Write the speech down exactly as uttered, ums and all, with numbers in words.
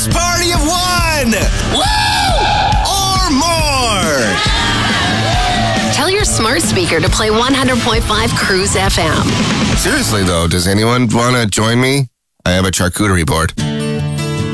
house party of one! Woo! Or more! Tell your smart speaker to play one hundred point five Cruise F M. Seriously, though, does anyone want to join me? I have a charcuterie board.